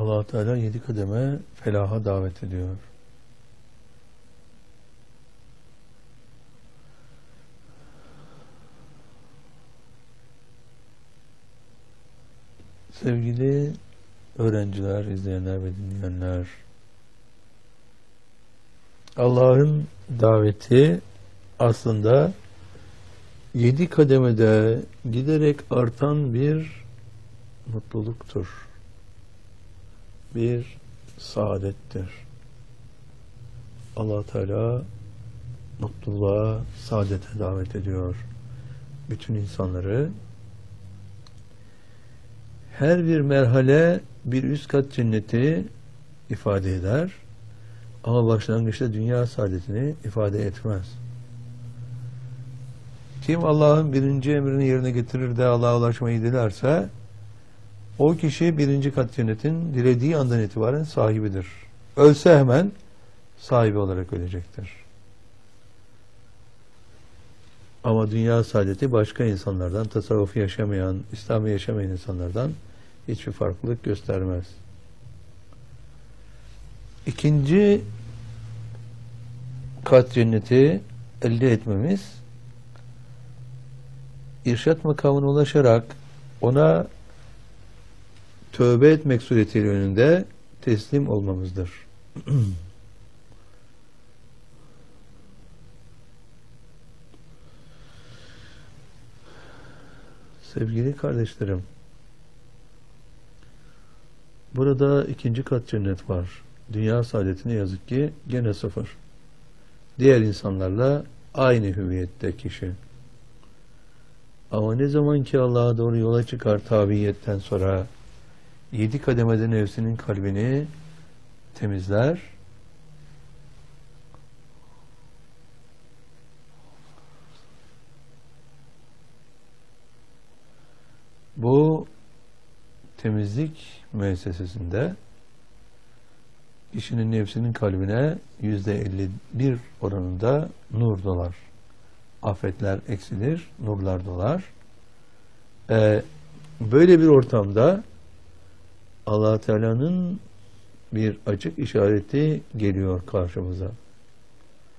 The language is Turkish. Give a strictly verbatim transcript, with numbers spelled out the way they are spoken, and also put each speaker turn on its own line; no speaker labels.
Allah Teala yedi kademe felaha davet ediyor. Sevgili öğrenciler, izleyenler ve dinleyenler, Allah'ın daveti aslında yedi kademede giderek artan bir mutluluktur. Bir saadettir. Allah Teala mutluluğa, saadete davet ediyor bütün insanları. Her bir merhale bir üst kat cenneti ifade eder ama başlangıçta dünya saadetini ifade etmez. Kim Allah'ın birinci emrini yerine getirir de Allah'a ulaşmayı dilerse o kişi birinci kat cennetin dilediği andan itibaren sahibidir. Ölse hemen sahibi olarak ölecektir. Ama dünya saadeti başka insanlardan, tasavvufu yaşamayan, İslam'ı yaşamayan insanlardan hiçbir farklılık göstermez. İkinci kat cenneti elde etmemiz, irşat makamına ulaşarak ona tövbe etmek suretiyle önünde teslim olmamızdır. Sevgili kardeşlerim, burada ikinci kat cennet var. Dünya saadetine yazık ki gene sıfır. Diğer insanlarla aynı hüviyette kişi. Ama ne zaman ki Allah'a doğru yola çıkar tabiiyetten sonra yedi kademede nefsinin kalbini temizler, bu temizlik müessesesinde kişinin nefsinin kalbine yüzde elli bir oranında nur dolar. Afetler eksilir, nurlar dolar. Ee, böyle bir ortamda Allah Teala'nın bir açık işareti geliyor karşımıza.